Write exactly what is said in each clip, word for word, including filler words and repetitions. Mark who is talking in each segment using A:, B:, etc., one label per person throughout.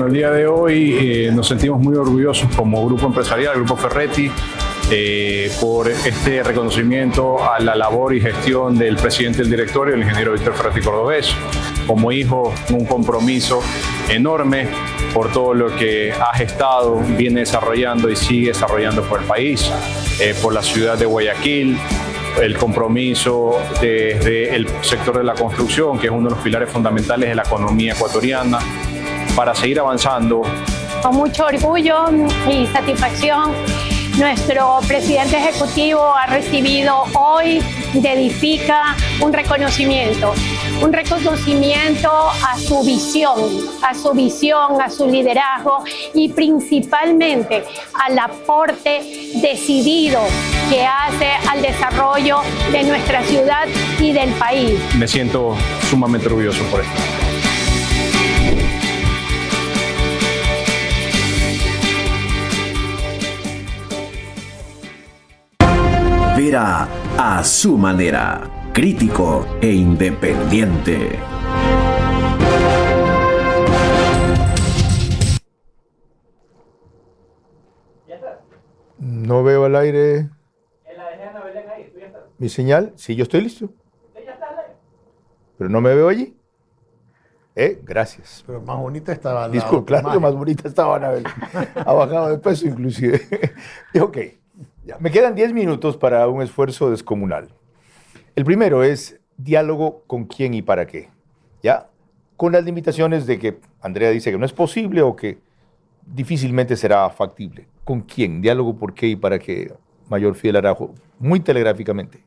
A: Bueno, el día de hoy eh, nos sentimos muy orgullosos como grupo empresarial, Grupo Ferretti, eh, por este reconocimiento a la labor y gestión del presidente del directorio, el ingeniero Víctor Ferretti Cordobés. Como hijo, un compromiso enorme por todo lo que ha gestado, viene desarrollando y sigue desarrollando por el país, eh, por la ciudad de Guayaquil, el compromiso desde el sector de la construcción, que es uno de los pilares fundamentales de la economía ecuatoriana, para seguir avanzando.
B: Con mucho orgullo y satisfacción, nuestro presidente ejecutivo ha recibido hoy de Edifica un reconocimiento, un reconocimiento a su visión, a su visión, a su liderazgo y principalmente al aporte decidido que hace al desarrollo de nuestra ciudad y del país.
A: Me siento sumamente orgulloso por esto.
C: Vera a su manera, crítico e independiente.
D: No veo al aire. ¿Mi señal? Sí, yo estoy listo. Pero no me veo allí. Eh, gracias.
E: Pero más bonita estaba.
D: Disculpe, claro que más bonita estaba Anabel. Ha bajado de peso inclusive. Ok. Ya. Me quedan diez minutos para un esfuerzo descomunal. El primero es diálogo con quién y para qué. ¿Ya? Con las limitaciones de que Andrea dice que no es posible o que difícilmente será factible. ¿Con quién? Diálogo por qué y para qué, Mayor Fidel Araújo. Muy telegráficamente.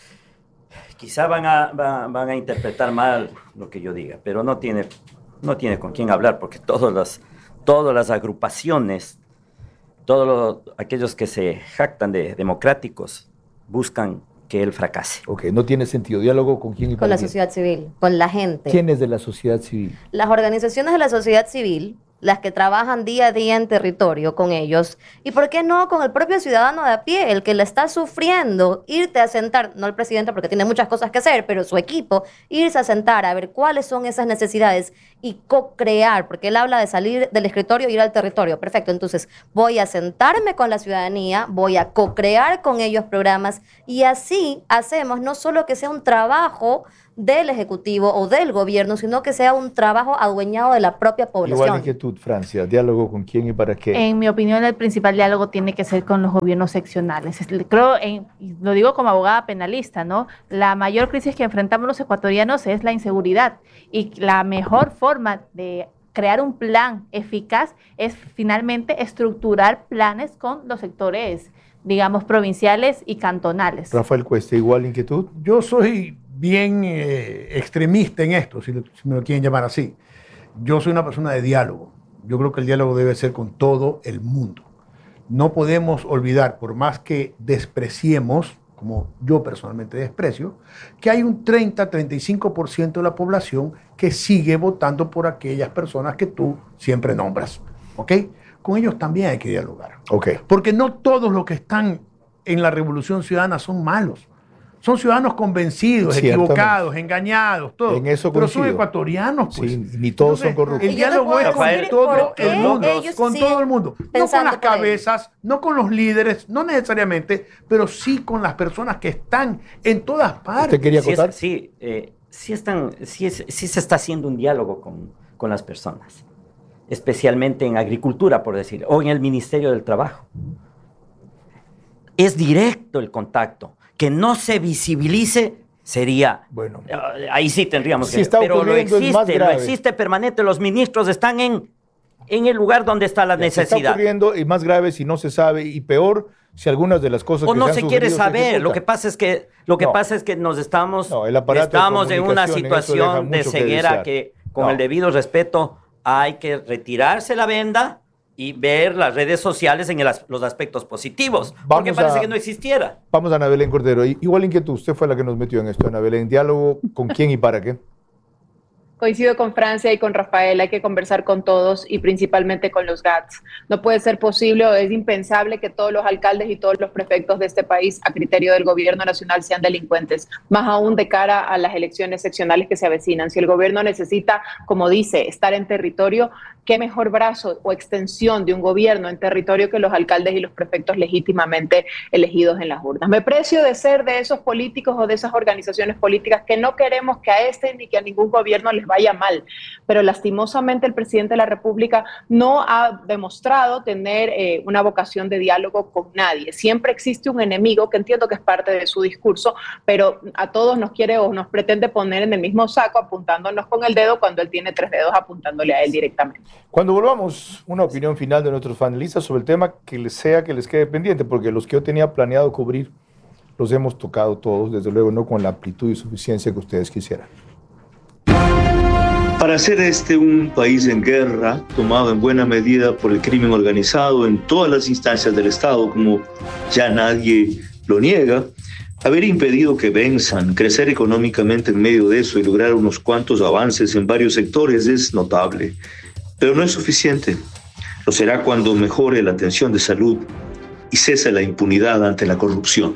F: Quizá van a, van, van a interpretar mal lo que yo diga, pero no tiene, no tiene con quién hablar, porque todas las, todas las agrupaciones, todos los, aquellos que se jactan de democráticos, buscan que él fracase.
D: Ok, no tiene sentido. ¿Diálogo con quién y para
G: Con la
D: quién?
G: sociedad civil, con la gente.
D: ¿Quién es de la sociedad civil?
G: Las organizaciones de la sociedad civil, las que trabajan día a día en territorio con ellos, y por qué no con el propio ciudadano de a pie, el que le está sufriendo, irte a sentar, no el presidente porque tiene muchas cosas que hacer, pero su equipo, irse a sentar a ver cuáles son esas necesidades y co-crear, porque él habla de salir del escritorio e ir al territorio. Perfecto, entonces voy a sentarme con la ciudadanía, voy a co-crear con ellos programas y así hacemos no solo que sea un trabajo del Ejecutivo o del gobierno, sino que sea un trabajo adueñado de la propia población.
D: Igual inquietud, Francia. ¿Diálogo con quién y para qué?
H: En mi opinión, el principal diálogo tiene que ser con los gobiernos seccionales. Creo, en, lo digo como abogada penalista, ¿no? La mayor crisis que enfrentamos los ecuatorianos es la inseguridad y la mejor forma de crear un plan eficaz es finalmente estructurar planes con los sectores, digamos, provinciales y cantonales.
D: Rafael Cuesta, igual inquietud.
E: Yo soy bien eh, extremista en esto, si, si me lo quieren llamar así. Yo soy una persona de diálogo. Yo creo que el diálogo debe ser con todo el mundo. No podemos olvidar, por más que despreciemos, como yo personalmente desprecio, que hay un treinta a treinta y cinco por ciento de la población que sigue votando por aquellas personas que tú siempre nombras. ¿Ok? Con ellos también hay que dialogar.
D: Okay.
E: Porque no todos los que están en la Revolución Ciudadana son malos. Son ciudadanos convencidos, equivocados, engañados, todo.
D: En eso
E: pero
D: coincido.
E: son ecuatorianos, pues.
D: Sí, ni todos
E: Entonces,
D: son corruptos.
E: El diálogo es con todo el mundo, con todo el mundo. No con las cabezas, no con los líderes, no necesariamente, pero sí con las personas que están en todas partes.
D: ¿Usted quería acotar?
F: Sí, es, sí, eh, sí, están, sí, es, sí se está haciendo un diálogo con, con las personas, especialmente en agricultura, por decir, o en el Ministerio del Trabajo. Es directo el contacto. Que no se visibilice sería,
D: bueno,
F: ahí sí tendríamos
D: si
F: que,
D: está
F: pero lo
D: es
F: existe, lo existe permanente, los ministros están en, en el lugar donde está la
D: ya,
F: necesidad.
D: Está ocurriendo y más grave si no se sabe y peor si algunas de las cosas
F: o
D: que
F: no
D: se,
F: se
D: han
F: quiere saber,
D: se
F: lo que pasa es que lo que
D: no.
F: pasa es que nos estamos
D: no, el aparato
F: estamos
D: de
F: en una
D: comunicación, en eso deja
F: situación de
D: mucho que
F: ceguera
D: desear.
F: que con
D: No.
F: el debido respeto hay que retirarse la venda y ver las redes sociales en el as- los aspectos positivos,
D: Vamos
F: porque parece
D: a-
F: que no existiera.
D: Vamos a Ana Belén Cordero. Igual inquietud, usted fue la que nos metió en esto, Ana Belén. ¿Diálogo con quién y para qué?
I: Coincido con Francia y con Rafael, hay que conversar con todos y principalmente con los G A T S. No puede ser posible o es impensable que todos los alcaldes y todos los prefectos de este país, a criterio del gobierno nacional, sean delincuentes, más aún de cara a las elecciones seccionales que se avecinan. Si el gobierno necesita, como dice, estar en territorio, qué mejor brazo o extensión de un gobierno en territorio que los alcaldes y los prefectos legítimamente elegidos en las urnas. Me precio de ser de esos políticos o de esas organizaciones políticas que no queremos que a este ni que a ningún gobierno les vaya mal, pero lastimosamente el presidente de la República no ha demostrado tener eh, una vocación de diálogo con nadie. Siempre existe un enemigo, que entiendo que es parte de su discurso, pero a todos nos quiere o nos pretende poner en el mismo saco apuntándonos con el dedo cuando él tiene tres dedos apuntándole a él directamente.
D: Cuando volvamos, una opinión final de nuestros panelistas sobre el tema que les sea que les quede pendiente, porque los que yo tenía planeado cubrir los hemos tocado todos, desde luego no con la amplitud y suficiencia que ustedes quisieran.
J: Para ser este un país en guerra, tomado en buena medida por el crimen organizado en todas las instancias del Estado, como ya nadie lo niega, haber impedido que venzan, crecer económicamente en medio de eso y lograr unos cuantos avances en varios sectores es notable. Pero no es suficiente. Lo será cuando mejore la atención de salud y cese la impunidad ante la corrupción.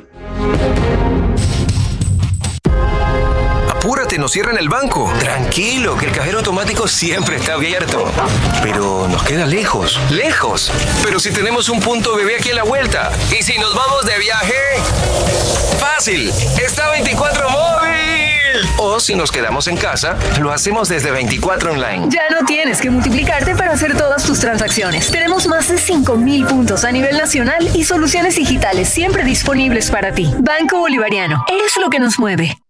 K: Apúrate, nos cierran el banco. Tranquilo, que el cajero automático siempre está abierto. Pero nos queda lejos. ¿Lejos? Pero si tenemos un punto bebé aquí a la vuelta. ¿Y si nos vamos de viaje? ¡Fácil! ¡Está veinticuatro Móvil! O si nos quedamos en casa, lo hacemos desde veinticuatro Online.
L: Ya no tienes que multiplicarte para hacer todas tus transacciones. Tenemos más de cinco mil puntos a nivel nacional y soluciones digitales siempre disponibles para ti. Banco Bolivariano. Eres lo que nos mueve.